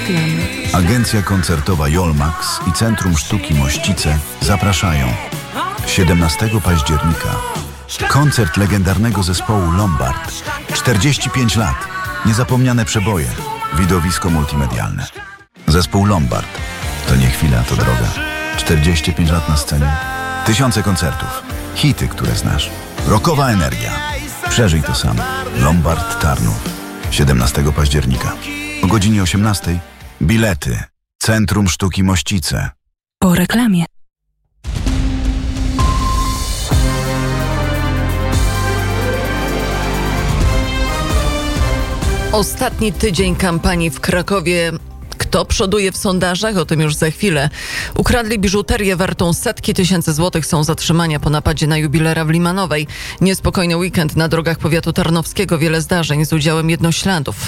reklamy. Agencja koncertowa Jolmax i Centrum Sztuki Mościce zapraszają 17 października. Koncert legendarnego zespołu Lombard. 45 lat. Niezapomniane przeboje. Widowisko multimedialne. Zespół Lombard. To nie chwila, to droga. 45 lat na scenie. Tysiące koncertów. Hity, które znasz. Rockowa energia. Przeżyj to sam. Lombard Tarnów. 17 października. O godzinie 18:00. Bilety. Centrum Sztuki Mościce. Po reklamie. Ostatni tydzień kampanii w Krakowie. Kto przoduje w sondażach? O tym już za chwilę. Ukradli biżuterię wartą setki tysięcy złotych. Są zatrzymania po napadzie na jubilera w Limanowej. Niespokojny weekend na drogach powiatu tarnowskiego. Wiele zdarzeń z udziałem jednośladów.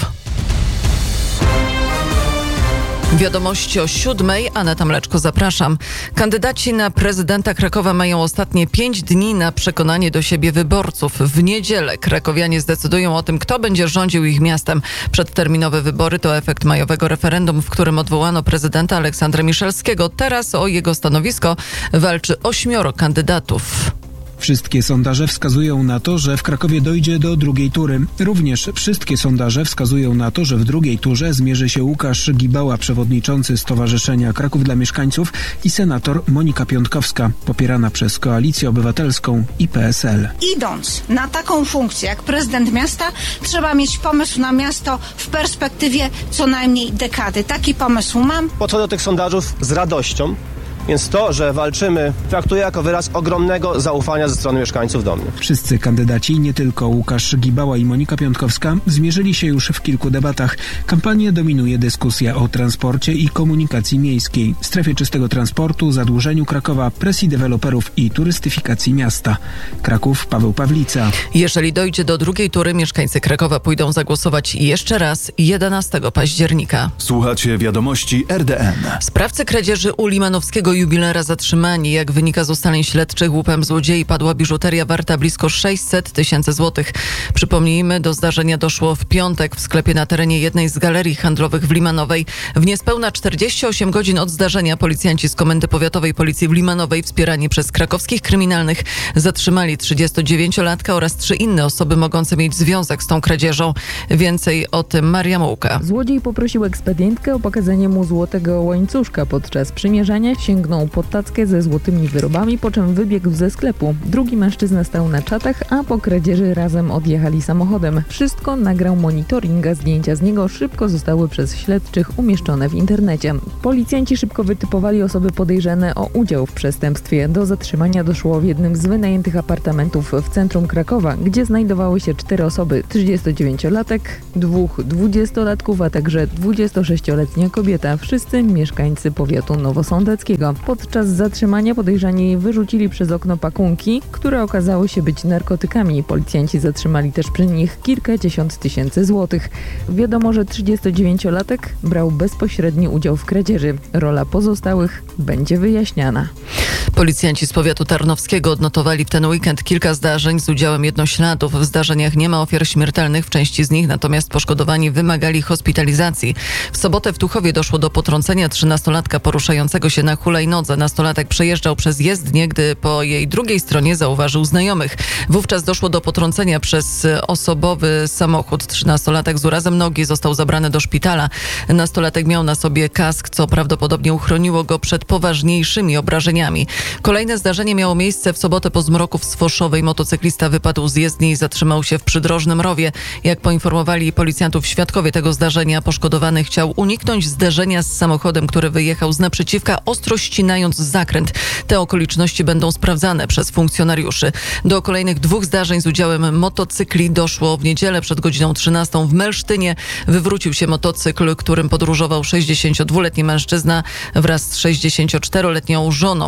Wiadomości o 7:00. Aneta Mleczko, zapraszam. Kandydaci na prezydenta Krakowa mają ostatnie 5 dni na przekonanie do siebie wyborców. W niedzielę krakowianie zdecydują o tym, kto będzie rządził ich miastem. Przedterminowe wybory to efekt majowego referendum, w którym odwołano prezydenta Aleksandra Miszalskiego. Teraz o jego stanowisko walczy 8 kandydatów. Wszystkie sondaże wskazują na to, że w Krakowie dojdzie do drugiej tury. Również wszystkie sondaże wskazują na to, że w drugiej turze zmierzy się Łukasz Gibała, przewodniczący Stowarzyszenia Kraków dla Mieszkańców, i senator Monika Piątkowska, popierana przez Koalicję Obywatelską i PSL. Idąc na taką funkcję jak prezydent miasta, trzeba mieć pomysł na miasto w perspektywie co najmniej dekady. Taki pomysł mam. Podchodzę do tych sondażów z radością. Więc to, że walczymy, traktuję jako wyraz ogromnego zaufania ze strony mieszkańców do mnie. Wszyscy kandydaci, nie tylko Łukasz Gibała i Monika Piątkowska, zmierzyli się już w kilku debatach. Kampanię dominuje dyskusja o transporcie i komunikacji miejskiej, strefie czystego transportu, zadłużeniu Krakowa, presji deweloperów i turystyfikacji miasta. Kraków, Paweł Pawlica. Jeżeli dojdzie do drugiej tury, mieszkańcy Krakowa pójdą zagłosować jeszcze raz 11 października. Słuchacie wiadomości RDN. Sprawcy kradzieży u limanowskiego jubilera zatrzymani. Jak wynika z ustaleń śledczych, łupem złodziei padła biżuteria warta blisko 600 tysięcy złotych. Przypomnijmy, do zdarzenia doszło w piątek w sklepie na terenie jednej z galerii handlowych w Limanowej. W niespełna 48 godzin od zdarzenia policjanci z Komendy Powiatowej Policji w Limanowej, wspierani przez krakowskich kryminalnych, zatrzymali 39-latka oraz 3 inne osoby mogące mieć związek z tą kradzieżą. Więcej o tym Maria Mułka. Złodziej poprosił ekspedientkę o pokazanie mu złotego łańcuszka. Podczas przymierzania sięgnął pod tackę ze złotymi wyrobami, po czym wybiegł ze sklepu. Drugi mężczyzna stał na czatach, a po kradzieży razem odjechali samochodem. Wszystko nagrał monitoring, a zdjęcia z niego szybko zostały przez śledczych umieszczone w internecie. Policjanci szybko wytypowali osoby podejrzane o udział w przestępstwie. Do zatrzymania doszło w jednym z wynajętych apartamentów w centrum Krakowa, gdzie znajdowały się 4 osoby: 39-latek, 2 20-latków, a także 26-letnia kobieta. Wszyscy mieszkańcy powiatu nowosądeckiego. Podczas zatrzymania podejrzani wyrzucili przez okno pakunki, które okazały się być narkotykami. Policjanci zatrzymali też przy nich kilkadziesiąt tysięcy złotych. Wiadomo, że 39-latek brał bezpośredni udział w kradzieży. Rola pozostałych będzie wyjaśniana. Policjanci z powiatu tarnowskiego odnotowali w ten weekend kilka zdarzeń z udziałem jednośladów. W zdarzeniach nie ma ofiar śmiertelnych, w części z nich natomiast poszkodowani wymagali hospitalizacji. W sobotę w Tuchowie doszło do potrącenia 13-latka poruszającego się na hulajnodze. Nastolatek przejeżdżał przez jezdnię, gdy po jej drugiej stronie zauważył znajomych. Wówczas doszło do potrącenia przez osobowy samochód. 13-latek z urazem nogi został zabrany do szpitala. Nastolatek miał na sobie kask, co prawdopodobnie uchroniło go przed poważniejszymi obrażeniami. Kolejne zdarzenie miało miejsce w sobotę po zmroku w Sfoszowej. Motocyklista wypadł z jezdni i zatrzymał się w przydrożnym rowie. Jak poinformowali policjantów świadkowie tego zdarzenia, poszkodowany chciał uniknąć zderzenia z samochodem, który wyjechał z naprzeciwka, ostro ścinając zakręt. Te okoliczności będą sprawdzane przez funkcjonariuszy. Do kolejnych 2 zdarzeń z udziałem motocykli doszło w niedzielę przed godziną 13 w Melsztynie. Wywrócił się motocykl, którym podróżował 62-letni mężczyzna wraz z 64-letnią żoną. Kobieta z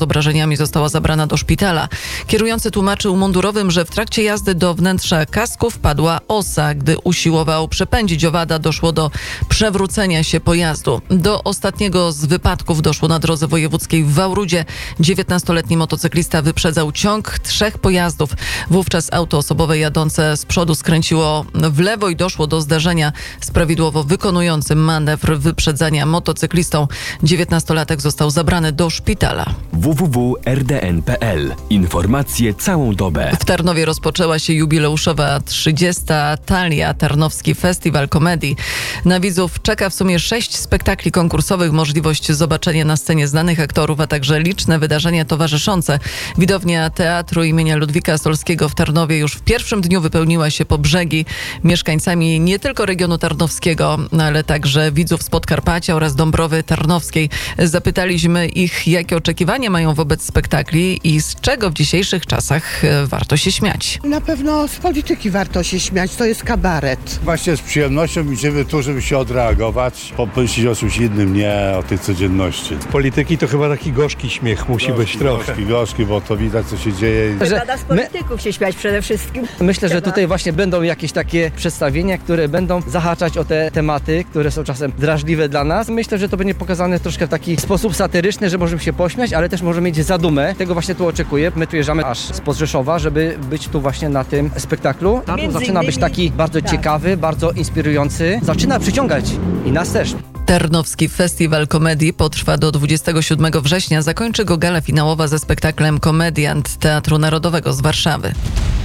obrażeniami została zabrana do szpitala. Kierujący tłumaczył mundurowym, że w trakcie jazdy do wnętrza kasku wpadła osa. Gdy usiłował przepędzić owada, doszło do przewrócenia się pojazdu. Do ostatniego z wypadków doszło na drodze wojewódzkiej w Wałrudzie. 19-letni motocyklista wyprzedzał ciąg 3 pojazdów. Wówczas auto osobowe jadące z przodu skręciło w lewo i doszło do zdarzenia z prawidłowo wykonującym manewr wyprzedzania motocyklistą. 19-latek został zabrany do szpitala. www.rdn.pl. Informacje całą dobę. W Tarnowie rozpoczęła się jubileuszowa 30. Talia, Tarnowski Festiwal Komedii. Na widzów czeka w sumie 6 spektakli konkursowych, możliwość zobaczenia na scenie znanych aktorów, a także liczne wydarzenia towarzyszące. Widownia Teatru imienia Ludwika Stolskiego w Tarnowie już w pierwszym dniu wypełniła się po brzegi mieszkańcami nie tylko regionu tarnowskiego, ale także widzów z Podkarpacia oraz Dąbrowy Tarnowskiej. Zapytaliśmy ich, jakie oczekiwania mają wobec spektakli i z czego w dzisiejszych czasach warto się śmiać. Na pewno z polityki warto się śmiać, to jest kabaret. Właśnie z przyjemnością idziemy tu, żeby się odreagować, pomyśleć o czymś innym, nie o tej codzienności. Z polityki to chyba taki gorzki śmiech musi być trochę. Gorzki, bo to widać, co się dzieje. Trzeba z polityków się śmiać przede wszystkim. Myślę, że tutaj właśnie będą jakieś takie przedstawienia, które będą zahaczać o te tematy, które są czasem drażliwe dla nas. Myślę, że to będzie pokazane troszkę w taki sposób satyryczny, że możemy się pośmiać, ale też możemy mieć zadumę. Tego właśnie tu oczekuję. My tu jeżdżamy aż z Rzeszowa, żeby być tu właśnie na tym spektaklu. Zaczyna być taki bardzo ciekawy, bardzo inspirujący. Zaczyna przyciągać i nas też. Tarnowski Festiwal Komedii potrwa do 27 września. Zakończy go gala finałowa ze spektaklem Komediant Teatru Narodowego z Warszawy.